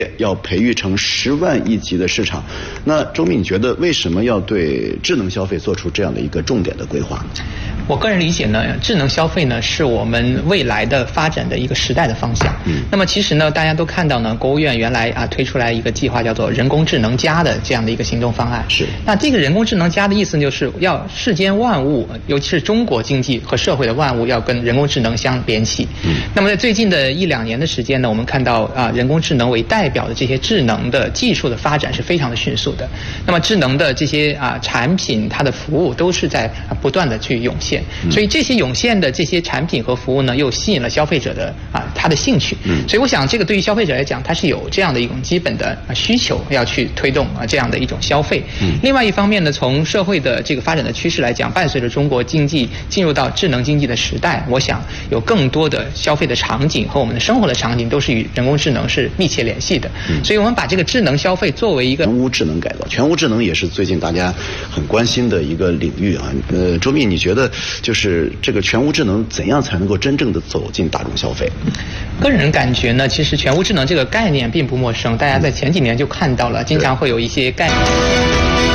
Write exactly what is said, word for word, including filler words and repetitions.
要培育成十万亿级的市场。那周密，你觉得为什么要对智能消费做出这样的一个重点的规划？ 我个人理解呢，智能消费呢是我们未来的发展的一个时代的方向。嗯，那么其实呢，大家都看到呢，国务院原来啊推出来一个计划，叫做人工智能加的这样的一个行动方案。 是。 那这个人工智能加的意思就是要世间万物，尤其是中国经济和社会的万物，要跟人工智能相联系。嗯。那么在最近的一两年的时间呢，我们看到啊，人工智能为代表的这些智能的技术的发展是非常的迅速的。那么智能的这些啊产品，它的服务都是在不断的去涌现。所以这些涌现的这些产品和服务呢，又吸引了消费者的啊他的兴趣。嗯，所以我想这个对于消费者来讲，它是有这样的一种基本的需求要去推动啊这样的一种消费。嗯，另外一方面呢，从社会的这个发展的趋势来讲，伴随着中国经济进入到智能经济的时代，我想有更多的消费的场景和我们的生活的场景都是与人工智能是密切联系的。嗯，所以我们把这个智能消费作为一个全屋智能改造，全屋智能也是最近大家很关心的一个领域啊。呃，周密，你觉得就是这个全屋智能怎样才能够真正的走进大众消费？ 个人感觉呢，其实全屋智能这个概念并不陌生，大家在前几年就看到了，经常会有一些概念。